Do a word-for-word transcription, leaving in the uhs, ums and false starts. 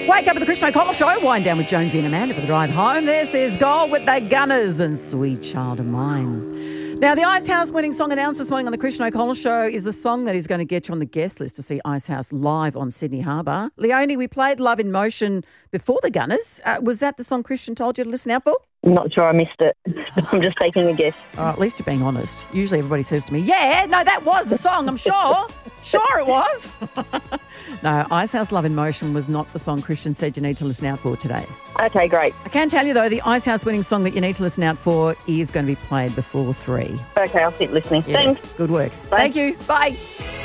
Wake up with the Christian O'Connell Show. Wind down with Jonesy and Amanda for the drive home. This is Gold with the Gunners and Sweet Child of Mine. Now, the Icehouse winning song announced this morning on the Christian O'Connell Show is the song that is going to get you on the guest list to see Icehouse live on Sydney Harbour. Leonie, we played Love in Motion before the Gunners. Uh, was that the song Christian told you to listen out for? I'm not sure I missed it. I'm just taking a guess. Oh, at least you're being honest. Usually everybody says to me, yeah, no, that was the song, I'm sure. Sure it was. No, Icehouse Love in Motion was not the song Christian said you need to listen out for today. Okay, great. I can tell you, though, the Icehouse winning song that you need to listen out for is going to be played before three. Okay, I'll keep listening. Yeah. Thanks. Good work. Bye. Thank you. Bye.